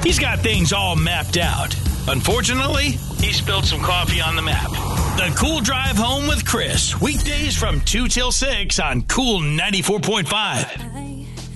He's got things all mapped out. Unfortunately, he spilled some coffee on the map. The Cool Drive Home with Chris. Weekdays from 2 till 6 on Cool 94.5.